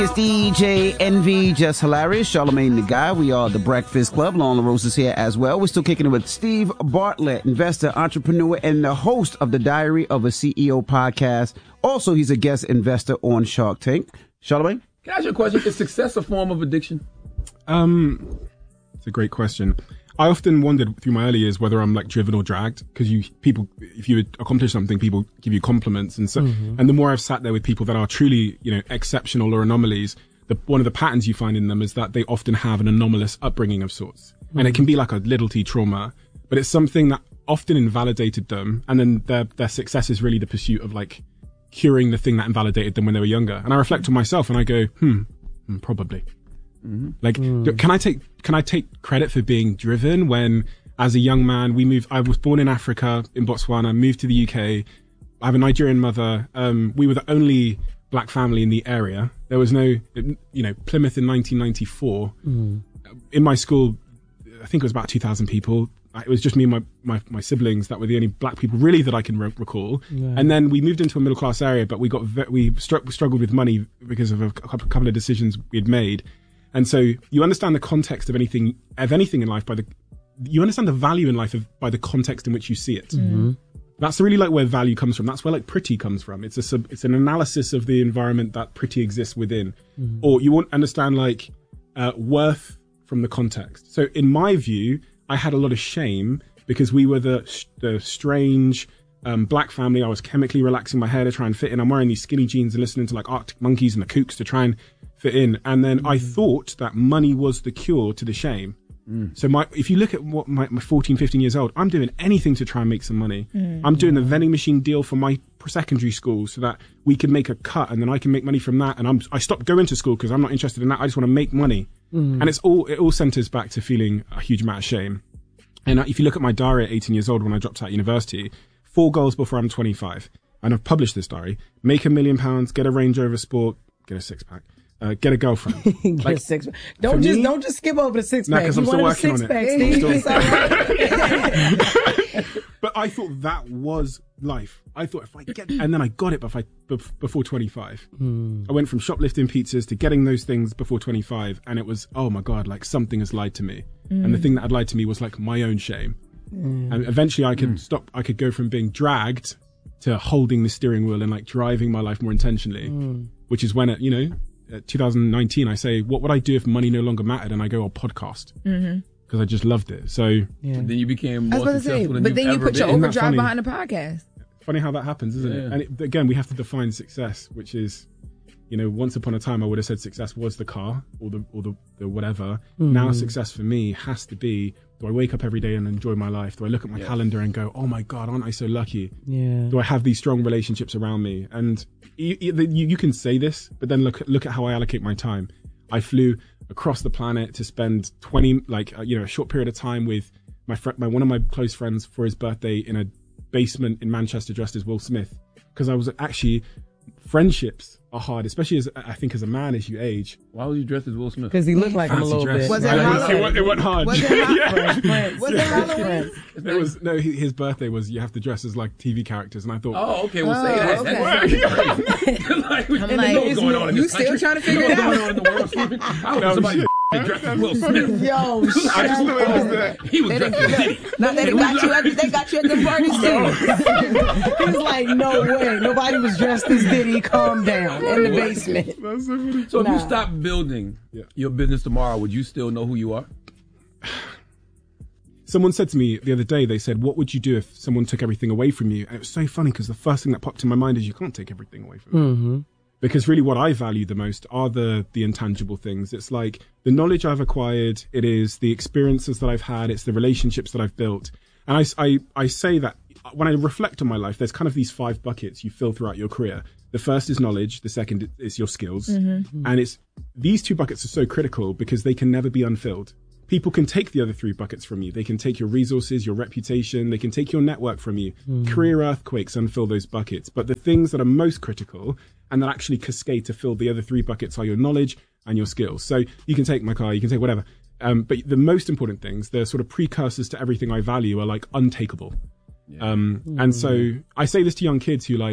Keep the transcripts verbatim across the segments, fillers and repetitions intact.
It's D J Envy, Just Hilarious, Charlamagne the Guy. We are the Breakfast Club. Lauren LaRose is here as well. We're still kicking it with Steve Bartlett, investor, entrepreneur, and the host of the Diary of a C E O podcast. Also, he's a guest investor on Shark Tank. Charlamagne? Can I ask you a question? Is success a form of addiction? Um, it's a great question. I often wondered through my early years whether I'm like driven or dragged, because you people, if you accomplish something, people give you compliments, and so mm-hmm. and the more I've sat there with people that are truly, you know, exceptional or anomalies, the one of the patterns you find in them is that they often have an anomalous upbringing of sorts, mm-hmm. and it can be like a little t trauma, but it's something that often invalidated them, and then their their success is really the pursuit of like curing the thing that invalidated them when they were younger. And I reflect on myself and I go, hmm, probably. Mm-hmm. Like, mm. can I take can I take credit for being driven when, as a young man, we moved? I was born in Africa, in Botswana, moved to the U K. I have a Nigerian mother. Um, we were the only black family in the area. There was no, you know, Plymouth in nineteen ninety-four. Mm. In my school, I think it was about two thousand people. It was just me and my, my, my siblings that were the only black people really that I can re- recall. Yeah. And then we moved into a middle class area, but we got ve- we str- struggled with money because of a couple of decisions we had made. And so you understand the context of anything, of anything in life by the, you understand the value in life of, by the context in which you see it. Mm-hmm. That's really like where value comes from. That's where like pretty comes from. It's a sub, it's an analysis of the environment that pretty exists within. Mm-hmm. Or you won't understand like uh, worth from the context. So in my view, I had a lot of shame because we were the, the strange um, black family. I was chemically relaxing my hair to try and fit in. I'm wearing these skinny jeans and listening to like Arctic Monkeys and the Kooks to try and fit in. And then mm. I thought that money was the cure to the shame. Mm. So my, if you look at what my, my fourteen, fifteen years old, I'm doing anything to try and make some money. Mm. I'm doing the vending machine deal for my secondary school so that we can make a cut and then I can make money from that. And I'm, I stopped going to school because I'm not interested in that. I just want to make money. Mm. And it's all, it all centers back to feeling a huge amount of shame. And if you look at my diary at eighteen years old when I dropped out of university, four goals before I'm twenty-five. And I've published this diary. Make a million pounds, get a Range Rover Sport, get a six pack. Uh, get a girlfriend. get like, a six pack. Don't just me, don't just skip over the six pack. No, because I'm still working on it. Pack, but I thought that was life. I thought if I get, and then I got it before, before twenty-five. Hmm. I went from shoplifting pizzas to getting those things before twenty-five, and it was, oh my God, like something has lied to me. Mm. And the thing that had lied to me was like my own shame. Mm. And eventually I could mm. stop, I could go from being dragged to holding the steering wheel and like driving my life more intentionally, mm. which is when it, you know, two thousand nineteen, I say, what would I do if money no longer mattered? And I go, oh, podcast. Mm-hmm. Because I just loved it. So yeah. then you became more successful say, than But then you put been. your overdrive behind the podcast. Funny how that happens, isn't yeah. it? And it, again, we have to define success, which is, you know, once upon a time I would have said success was the car or the or the, the whatever. Mm. Now success for me has to be, do I wake up every day and enjoy my life? Do I look at my yes. calendar and go, oh my God, aren't I so lucky? Yeah. Do I have these strong relationships around me? And you, you, you can say this, but then look, look at how I allocate my time. I flew across the planet to spend twenty, like, uh, you know, a short period of time with my friend, my, one of my close friends for his birthday in a basement in Manchester dressed as Will Smith. Because I was actually, friendships are hard, especially as I think as a man as you age. Why was you dressed as Will Smith? Because he looked like him a little dress. bit. Was it Halloween? It, went, it went hard. Was it Halloween? yeah. Was it Halloween? It was no. His birthday was you have to dress as like T V characters, and I thought, oh, okay, we'll oh, say that. Okay. That's very like, I'm like, what's going on in you this still country? trying to figure it out? What's going on in the world, Stephen? How was somebody dressed as Will Smith? Yo, shut I just knew it was that. He was dressed as Diddy. Now they got you at they got you at the parties too. He was like, no way, nobody was dressed as Diddy. Calm down in the basement. That's so funny. So if nah. you stop building yeah. your business tomorrow, would you still know who you are? Someone said to me the other day, they said, what would you do if someone took everything away from you? And it was so funny because the first thing that popped in my mind is you can't take everything away from me. Mm-hmm. Because really what I value the most are the the intangible things. It's like the knowledge I've acquired, it is the experiences that I've had, it's the relationships that I've built. And I, I, I say that when I reflect on my life, there's kind of these five buckets you fill throughout your career. The first is knowledge, the second is your skills. Mm-hmm. And it's these two buckets are so critical because they can never be unfilled. People can take the other three buckets from you. They can take your resources, your reputation, they can take your network from you. Mm. Career earthquakes unfill those buckets. But the things that are most critical and that actually cascade to fill the other three buckets are your knowledge and your skills. So you can take my car, you can take whatever. Um, but the most important things, the sort of precursors to everything I value are like untakeable. Yeah. Um, mm. And so I say this to young kids who like,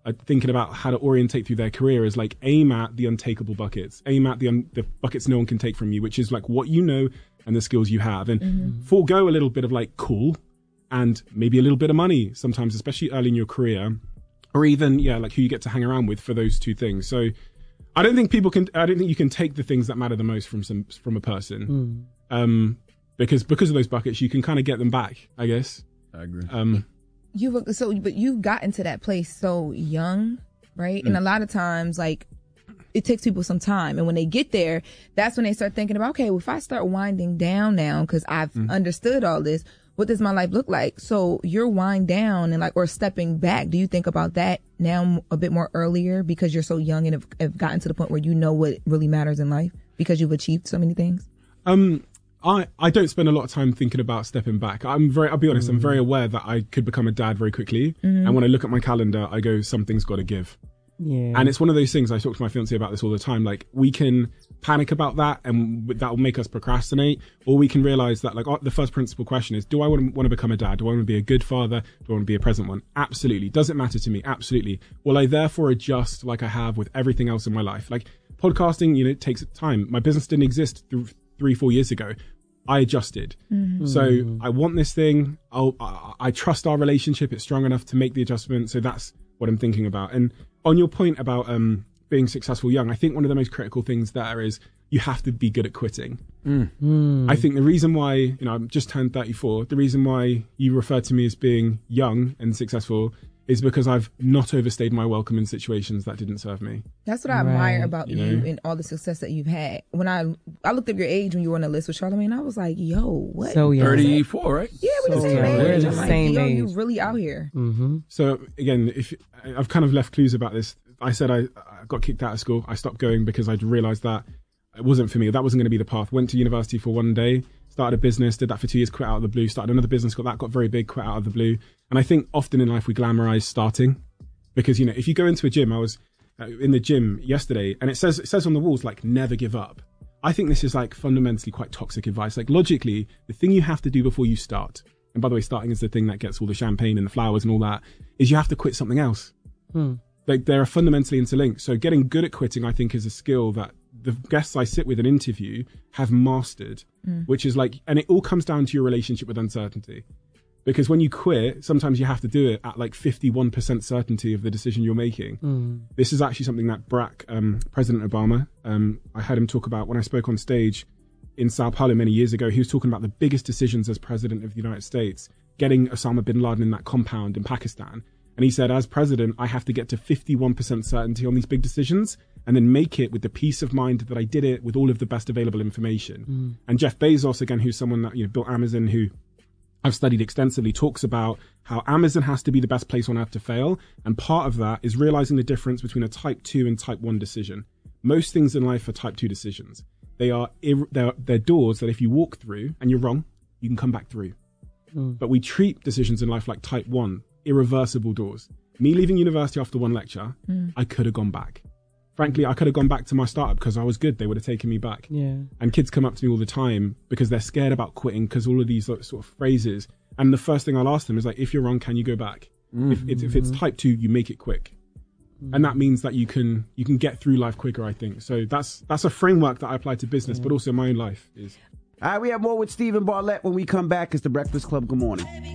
are thinking about how to orientate through their career is like aim at the untakeable buckets, aim at the un- the buckets no one can take from you, which is like what you know and the skills you have, and mm-hmm. forego a little bit of like cool and maybe a little bit of money sometimes, especially early in your career, or even yeah like who you get to hang around with for those two things. So I don't think people can I don't think you can take the things that matter the most from some from a person, mm. um because because of those buckets you can kind of get them back, I guess. I agree. um You so, but you got into that place so young, right? Mm. And a lot of times, like, it takes people some time, and when they get there, that's when they start thinking about, okay, well, if I start winding down now because I've mm. understood all this, what does my life look like? So you're wind down and like, or stepping back. Do you think about that now a bit more earlier because you're so young and have, have gotten to the point where you know what really matters in life because you've achieved so many things? Um. I, I don't spend a lot of time thinking about stepping back. I'm very, I'll be honest, mm. I'm very aware that I could become a dad very quickly. Mm-hmm. And when I look at my calendar, I go, something's got to give. Yeah. And it's one of those things, I talk to my fiance about this all the time. Like, we can panic about that and that will make us procrastinate. Or we can realize that, like, the first principal question is, do I want to, want to become a dad? Do I want to be a good father? Do I want to be a present one? Absolutely. Does it matter to me? Absolutely. Will I therefore adjust like I have with everything else in my life? Like, podcasting, you know, it takes time. My business didn't exist through three, four years ago. I adjusted. Mm-hmm. So I want this thing. I'll, I, I trust our relationship. It's strong enough to make the adjustment. So that's what I'm thinking about. And on your point about um, being successful young, I think one of the most critical things there is you have to be good at quitting. Mm. Mm. I think the reason why, you know, I'm just turned thirty-four. The reason why you refer to me as being young and successful is because I've not overstayed my welcome in situations that didn't serve me. That's what I right. admire about you, you know? And all the success that you've had. When I I looked up your age when you were on the list with Charlamagne, I was like, yo, what? So young. thirty-four, right? Yeah, we're so the same age. We're the I'm like, same yo, age. You're really out here. Mm-hmm. So again, if I've kind of left clues about this. I said I, I got kicked out of school. I stopped going because I'd realized that it wasn't for me. That wasn't going to be the path. Went to university for one day, started a business, did that for two years, quit out of the blue, started another business, got that, got very big, quit out of the blue. And I think often in life we glamorize starting. Because, you know, if you go into a gym, I was uh, in the gym yesterday and it says it says on the walls, like, never give up. I think this is like fundamentally quite toxic advice. Like, logically, the thing you have to do before you start, and by the way, starting is the thing that gets all the champagne and the flowers and all that, is you have to quit something else. Hmm. Like, they're fundamentally interlinked. So getting good at quitting, I think, is a skill that the guests I sit with and interview have mastered, mm. which is like, and it all comes down to your relationship with uncertainty. Because when you quit, sometimes you have to do it at like fifty-one percent certainty of the decision you're making. Mm. This is actually something that Barack, um, President Obama, um, I heard him talk about when I spoke on stage in Sao Paulo many years ago. He was talking about the biggest decisions as president of the United States, getting Osama bin Laden in that compound in Pakistan. And he said, as president, I have to get to fifty-one percent certainty on these big decisions and then make it with the peace of mind that I did it with all of the best available information. Mm. And Jeff Bezos, again, who's someone that, you know, built Amazon, who I've studied extensively, talks about how Amazon has to be the best place on earth to fail. And part of that is realizing the difference between a type two and type one decision. Most things in life are type two decisions. They are, ir- they're, they're doors that if you walk through and you're wrong, you can come back through. Mm. But we treat decisions in life like type one, irreversible doors. Me leaving university after one lecture, mm. I could have gone back. Frankly, I could have gone back to my startup because I was good. They would have taken me back. Yeah. And kids come up to me all the time because they're scared about quitting because all of these sort of phrases. And the first thing I'll ask them is like, if you're wrong, can you go back? Mm-hmm. If, it's, if it's type two, you make it quick. Mm-hmm. And that means that you can you can get through life quicker, I think. So that's that's a framework that I apply to business, yeah. but also my own life is. All right, we have more with Steven Bartlett when we come back. It's The Breakfast Club. Good morning.